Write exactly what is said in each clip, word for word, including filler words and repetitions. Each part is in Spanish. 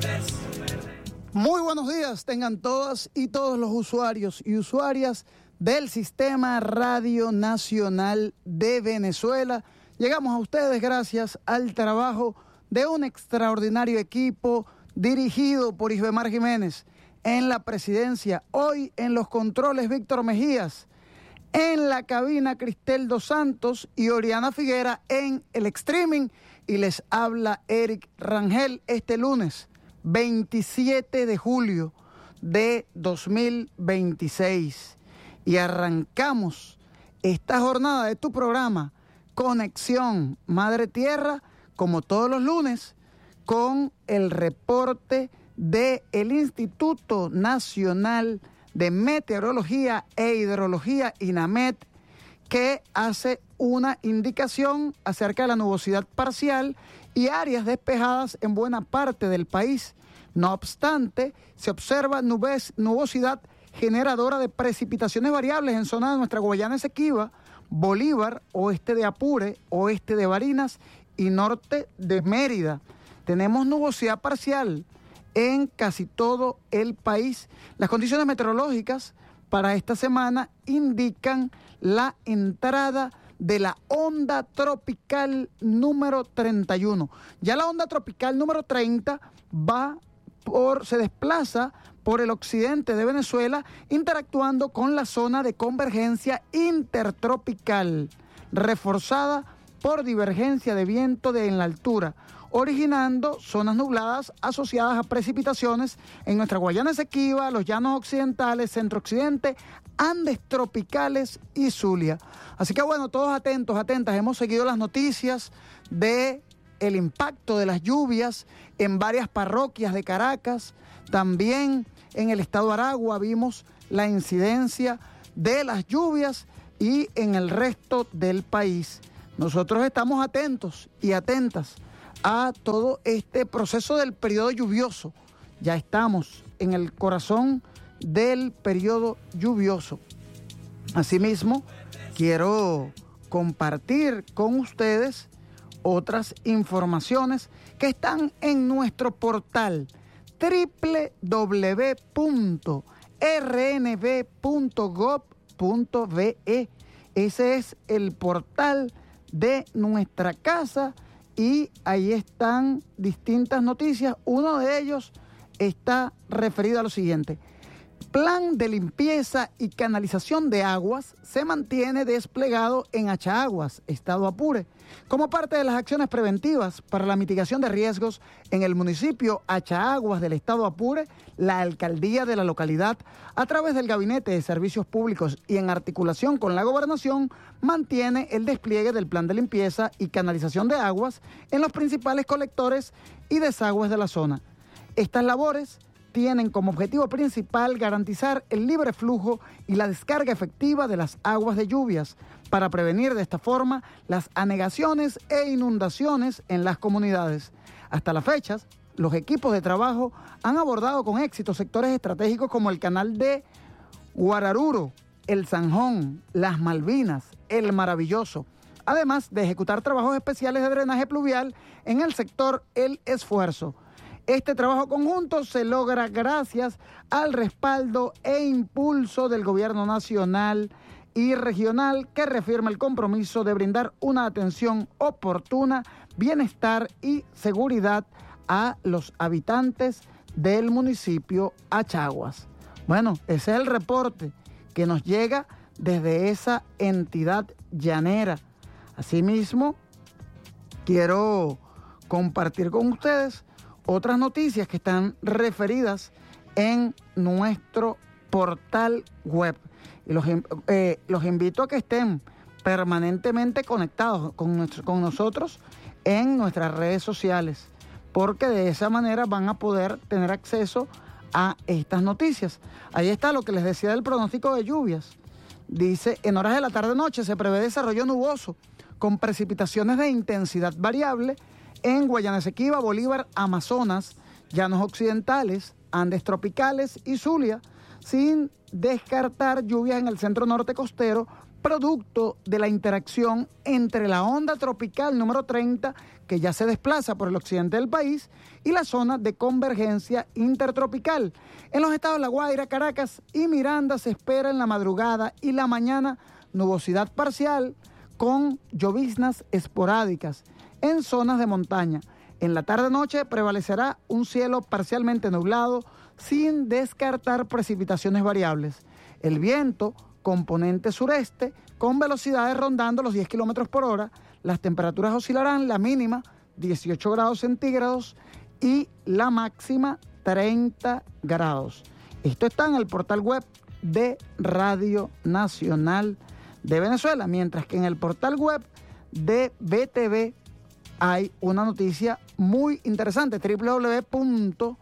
Muy buenos días tengan todas y todos los usuarios y usuarias del Sistema Radio Nacional de Venezuela. Llegamos a ustedes gracias al trabajo de un extraordinario equipo dirigido por Isbemar Jiménez en la presidencia, hoy en los controles Víctor Mejías, en la cabina Cristel Dos Santos y Oriana Figuera en el streaming, y les habla Eric Rangel este lunes veintisiete de julio de dos mil veintiséis, y arrancamos esta jornada de tu programa Conexión Madre Tierra, como todos los lunes, con el reporte del Instituto Nacional de Meteorología e Hidrología, INAMET, que hace una indicación acerca de la nubosidad parcial y áreas despejadas en buena parte del país. No obstante, se observa nubes, nubosidad generadora de precipitaciones variables en zonas de nuestra Guayana Esequiba, Bolívar, oeste de Apure, oeste de Barinas y norte de Mérida. Tenemos nubosidad parcial en casi todo el país. Las condiciones meteorológicas para esta semana indican la entrada de la onda tropical número treinta y uno. Ya la onda tropical número treinta va por, se desplaza por el occidente de Venezuela, interactuando con la zona de convergencia intertropical, reforzada por divergencia de viento de en la altura, originando zonas nubladas asociadas a precipitaciones en nuestra Guayana Esequiba, los llanos occidentales, centro-occidente, Andes tropicales y Zulia. Así que bueno, todos atentos, atentas. Hemos seguido las noticias de el impacto de las lluvias en varias parroquias de Caracas. También en el estado Aragua vimos la incidencia de las lluvias y en el resto del país. Nosotros estamos atentos y atentas a todo este proceso del periodo lluvioso. Ya estamos en el corazón del periodo lluvioso. Asimismo, quiero compartir con ustedes otras informaciones que están en nuestro portal doble u doble u doble u punto r n v punto gov punto v e. Ese es el portal de nuestra casa y ahí están distintas noticias. Uno de ellos está referido a lo siguiente: Plan de limpieza y canalización de aguas se mantiene desplegado en Achaguas, estado Apure, como parte de las acciones preventivas para la mitigación de riesgos en el municipio Achaguas del estado Apure. La alcaldía de la localidad, a través del Gabinete de Servicios Públicos y en articulación con la Gobernación, mantiene el despliegue del plan de limpieza y canalización de aguas en los principales colectores y desagües de la zona. Estas labores tienen como objetivo principal garantizar el libre flujo y la descarga efectiva de las aguas de lluvias para prevenir de esta forma las anegaciones e inundaciones en las comunidades. Hasta las fechas, los equipos de trabajo han abordado con éxito sectores estratégicos como el canal de Guararuro, el Sanjón, las Malvinas, el Maravilloso, además de ejecutar trabajos especiales de drenaje pluvial en el sector El Esfuerzo. Este trabajo conjunto se logra gracias al respaldo e impulso del gobierno nacional y regional, que reafirma el compromiso de brindar una atención oportuna, bienestar y seguridad a los habitantes del municipio Achaguas. Bueno, ese es el reporte que nos llega desde esa entidad llanera. Asimismo, quiero compartir con ustedes otras noticias que están referidas en nuestro portal web. Y los, eh, los invito a que estén permanentemente conectados con, nuestro, con nosotros en nuestras redes sociales, porque de esa manera van a poder tener acceso a estas noticias. Ahí está lo que les decía del pronóstico de lluvias. Dice, en horas de la tarde-noche se prevé desarrollo nuboso con precipitaciones de intensidad variable en Guayana Esequiba, Bolívar, Amazonas, llanos occidentales, Andes tropicales y Zulia, sin descartar lluvias en el centro norte costero, producto de la interacción entre la onda tropical número treinta, que ya se desplaza por el occidente del país, y la zona de convergencia intertropical. En los estados de La Guaira, Caracas y Miranda se espera en la madrugada y la mañana nubosidad parcial con lloviznas esporádicas en zonas de montaña. En la tarde-noche prevalecerá un cielo parcialmente nublado sin descartar precipitaciones variables. El viento, componente sureste, con velocidades rondando los diez kilómetros por hora. Las temperaturas oscilarán, la mínima dieciocho grados centígrados y la máxima treinta grados. Esto está en el portal web de Radio Nacional de Venezuela, mientras que en el portal web de B T V hay una noticia muy interesante, doble u doble u doble u punto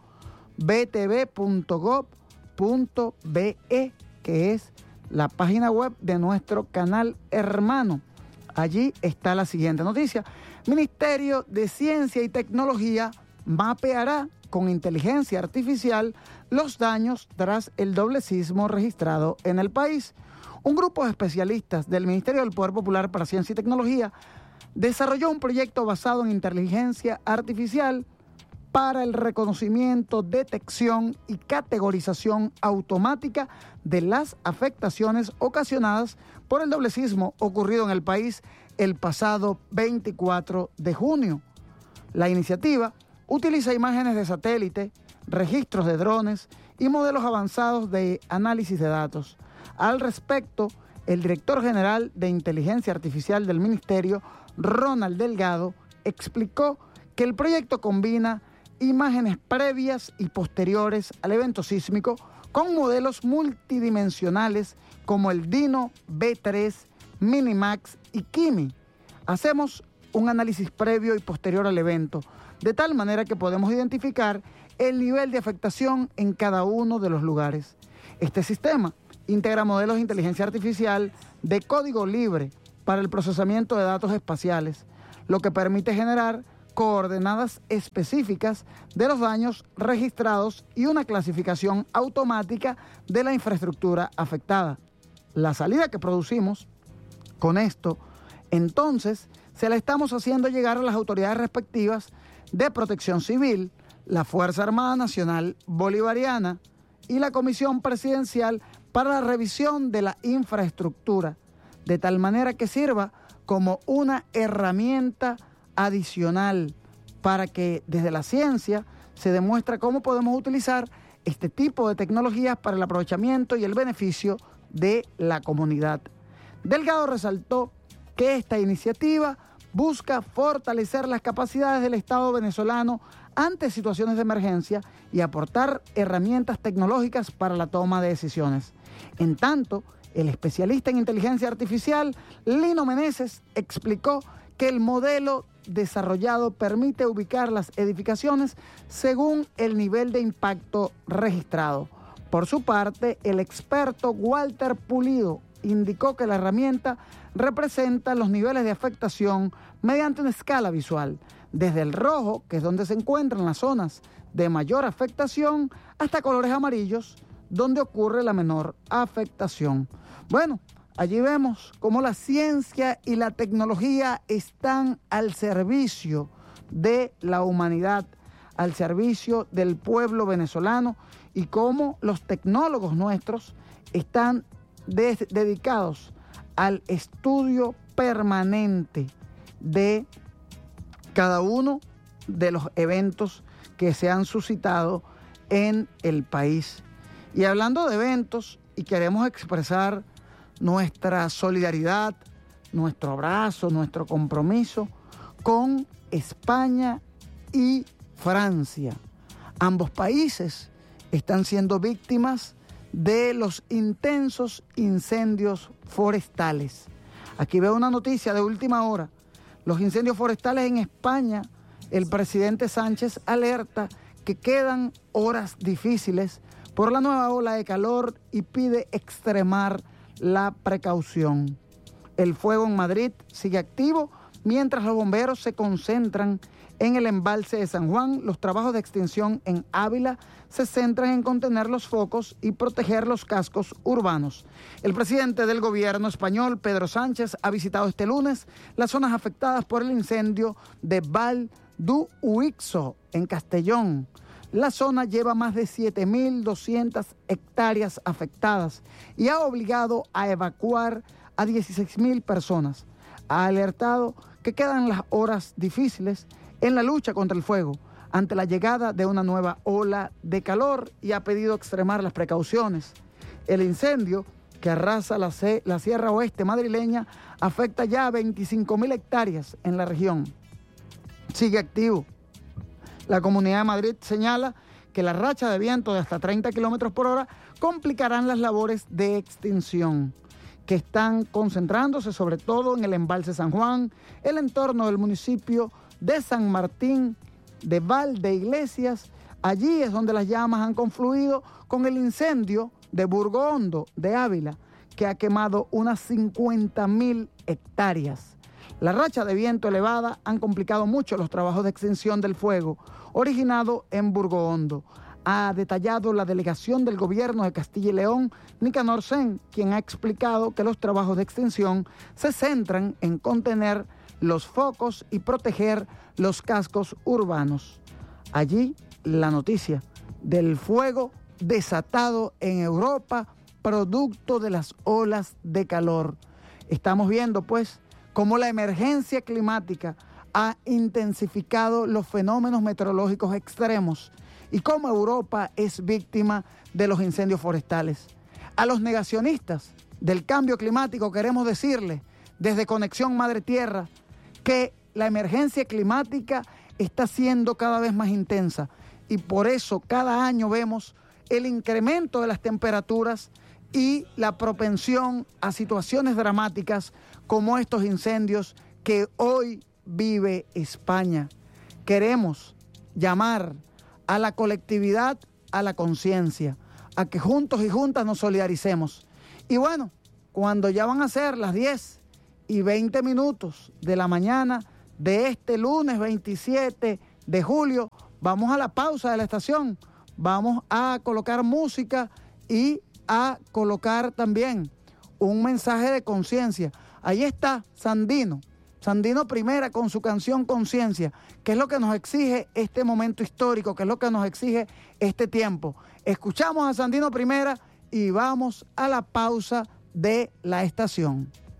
b t v punto gov punto be, que es la página web de nuestro canal hermano. Allí está la siguiente noticia. Ministerio de Ciencia y Tecnología mapeará con inteligencia artificial los daños tras el doble sismo registrado en el país. Un grupo de especialistas del Ministerio del Poder Popular para Ciencia y Tecnología desarrolló un proyecto basado en inteligencia artificial para el reconocimiento, detección y categorización automática de las afectaciones ocasionadas por el doble sismo ocurrido en el país el pasado veinticuatro de junio. La iniciativa utiliza imágenes de satélite, registros de drones y modelos avanzados de análisis de datos. Al respecto, el director general de Inteligencia Artificial del Ministerio, Ronald Delgado, explicó que el proyecto combina imágenes previas y posteriores al evento sísmico con modelos multidimensionales como el Dino B tres, Minimax y Kimi. Hacemos un análisis previo y posterior al evento, de tal manera que podemos identificar el nivel de afectación en cada uno de los lugares. Este sistema integra modelos de inteligencia artificial de código libre para el procesamiento de datos espaciales, lo que permite generar coordenadas específicas de los daños registrados y una clasificación automática de la infraestructura afectada. La salida que producimos con esto, entonces, se la estamos haciendo llegar a las autoridades respectivas de Protección Civil, la Fuerza Armada Nacional Bolivariana y la Comisión Presidencial para la revisión de la infraestructura, de tal manera que sirva como una herramienta adicional para que desde la ciencia se demuestre cómo podemos utilizar este tipo de tecnologías para el aprovechamiento y el beneficio de la comunidad. Delgado resaltó que esta iniciativa busca fortalecer las capacidades del Estado venezolano ante situaciones de emergencia y aportar herramientas tecnológicas para la toma de decisiones. En tanto, el especialista en inteligencia artificial, Lino Meneses, explicó que el modelo desarrollado permite ubicar las edificaciones según el nivel de impacto registrado. Por su parte, el experto Walter Pulido indicó que la herramienta representa los niveles de afectación mediante una escala visual, desde el rojo, que es donde se encuentran las zonas de mayor afectación, hasta colores amarillos, donde ocurre la menor afectación. Bueno, allí vemos cómo la ciencia y la tecnología están al servicio de la humanidad, al servicio del pueblo venezolano, y cómo los tecnólogos nuestros están de- dedicados al estudio permanente de cada uno de los eventos que se han suscitado en el país. Y hablando de eventos, y queremos expresar nuestra solidaridad, nuestro abrazo, nuestro compromiso con España y Francia. Ambos países están siendo víctimas de los intensos incendios forestales. Aquí veo una noticia de última hora. Los incendios forestales en España, el presidente Sánchez alerta que quedan horas difíciles por la nueva ola de calor y pide extremar la precaución. El fuego en Madrid sigue activo mientras los bomberos se concentran En el embalse de San Juan, los trabajos de extinción en Ávila se centran en contener los focos y proteger los cascos urbanos. El presidente del gobierno español, Pedro Sánchez, ha visitado este lunes las zonas afectadas por el incendio de Val du Uixó, en Castellón. La zona lleva más de siete mil doscientas hectáreas afectadas y ha obligado a evacuar a dieciséis mil personas. Ha alertado que quedan las horas difíciles en la lucha contra el fuego ante la llegada de una nueva ola de calor y ha pedido extremar las precauciones. El incendio que arrasa la, C- la Sierra Oeste madrileña afecta ya a veinticinco mil hectáreas en la región. Sigue activo. La Comunidad de Madrid señala que la racha de viento de hasta treinta kilómetros por hora complicarán las labores de extinción, que están concentrándose sobre todo en el embalse San Juan, el entorno del municipio de San Martín de Valdeiglesias. Allí es donde las llamas han confluido con el incendio de Burgohondo de Ávila, que ha quemado unas cincuenta mil hectáreas. La racha de viento elevada han complicado mucho los trabajos de extinción del fuego originado en Burgohondo. Ha detallado la delegación del gobierno de Castilla y León, Nicanor Sen, quien ha explicado que los trabajos de extinción se centran en contener los focos y proteger los cascos urbanos. Allí la noticia del fuego desatado en Europa, producto de las olas de calor. Estamos viendo pues cómo la emergencia climática ha intensificado los fenómenos meteorológicos extremos y cómo Europa es víctima de los incendios forestales. A los negacionistas del cambio climático queremos decirles desde Conexión Madre Tierra que la emergencia climática está siendo cada vez más intensa y por eso cada año vemos el incremento de las temperaturas y la propensión a situaciones dramáticas como estos incendios que hoy vive España. Queremos llamar a la colectividad, a la conciencia, a que juntos y juntas nos solidaricemos. Y bueno, cuando ya van a ser las diez y veinte minutos de la mañana de este lunes veintisiete de julio, vamos a la pausa de la estación, vamos a colocar música y a colocar también un mensaje de conciencia. Ahí está Sandino, Sandino Primera con su canción Conciencia, que es lo que nos exige este momento histórico, que es lo que nos exige este tiempo. Escuchamos a Sandino Primera y vamos a la pausa de la estación.